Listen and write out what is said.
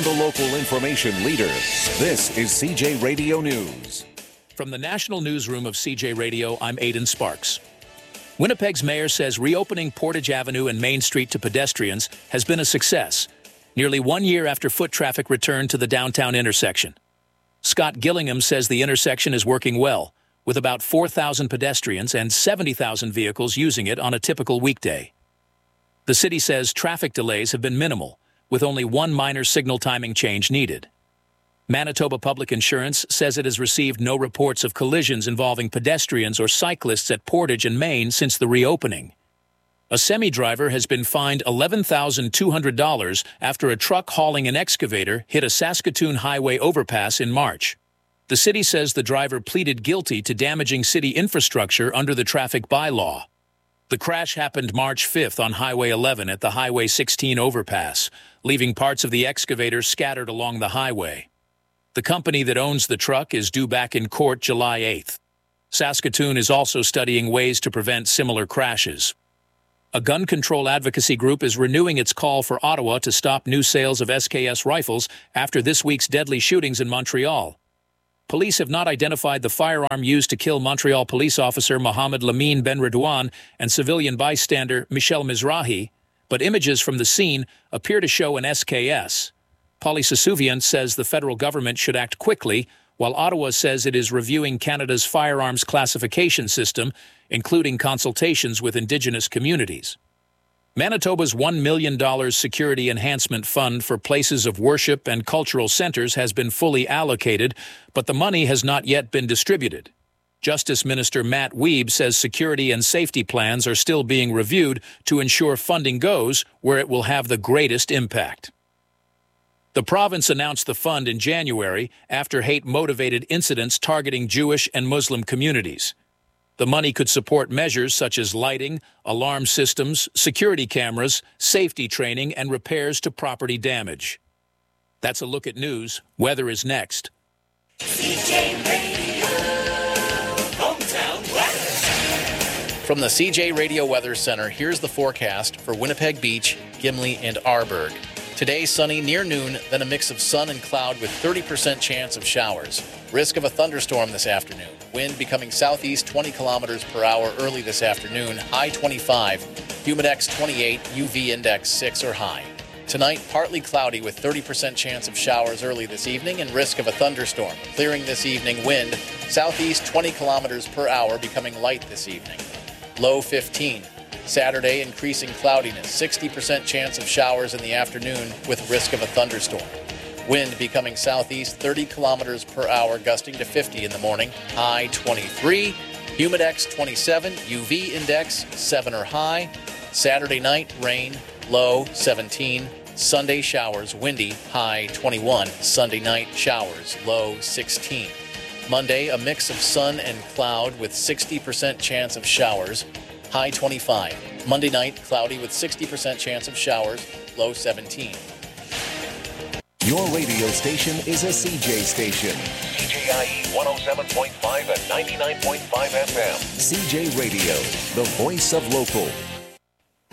the local information leader. This is CJ Radio News. From the National Newsroom of CJ Radio, I'm Aidan Sparks. Winnipeg's mayor says reopening Portage Avenue and Main Street to pedestrians has been a success, nearly 1 year after foot traffic returned to the downtown intersection. Scott Gillingham says the intersection is working well, with about 4,000 pedestrians and 70,000 vehicles using it on a typical weekday. The city says traffic delays have been minimal, with only one minor signal timing change needed. Manitoba Public Insurance says it has received no reports of collisions involving pedestrians or cyclists at Portage and Main since the reopening. A semi-driver has been fined $11,200 after a truck hauling an excavator hit a Saskatoon highway overpass in March. The city says the driver pleaded guilty to damaging city infrastructure under the traffic bylaw. The crash happened March 5th on Highway 11 at the Highway 16 overpass, leaving parts of the excavator scattered along the highway. The company that owns the truck is due back in court July 8th. Saskatoon is also studying ways to prevent similar crashes. A gun control advocacy group is renewing its call for Ottawa to stop new sales of SKS rifles after this week's deadly shootings in Montreal. Police have not identified the firearm used to kill Montreal police officer Mohamed Lamine Benredouane and civilian bystander Michel Mizrahi, but images from the scene appear to show an SKS. Polly Sasuvian says the federal government should act quickly, while Ottawa says it is reviewing Canada's firearms classification system, including consultations with Indigenous communities. Manitoba's $1 million Security Enhancement Fund for places of worship and cultural centers has been fully allocated, but the money has not yet been distributed. Justice Minister Matt Wiebe says security and safety plans are still being reviewed to ensure funding goes where it will have the greatest impact. The province announced the fund in January after hate-motivated incidents targeting Jewish and Muslim communities. The money could support measures such as lighting, alarm systems, security cameras, safety training, and repairs to property damage. That's a look at news. Weather is next. CJ Radio, hometown weather. From the CJ Radio Weather Center, here's the forecast for Winnipeg Beach, Gimli, and Arborg. Today, sunny near noon, then a mix of sun and cloud with 30% chance of showers. Risk of a thunderstorm this afternoon. Wind becoming southeast 20 kilometers per hour early this afternoon, high 25. Humidex 28, UV index 6 or high. Tonight, partly cloudy with 30% chance of showers early this evening and risk of a thunderstorm. Clearing this evening, wind southeast 20 kilometers per hour becoming light this evening. Low 15. Saturday, increasing cloudiness, 60% chance of showers in the afternoon with risk of a thunderstorm. Wind becoming southeast 30 kilometers per hour, gusting to 50 in the morning, high 23. Humidex 27, UV index 7 or high. Saturday night, rain, low 17. Sunday showers, windy, high 21. Sunday night showers, low 16. Monday, a mix of sun and cloud with 60% chance of showers, high 25. Monday night, cloudy with 60% chance of showers, low 17. Your radio station is a CJ station. CJIE 107.5 and 99.5 FM. CJ Radio, the voice of local.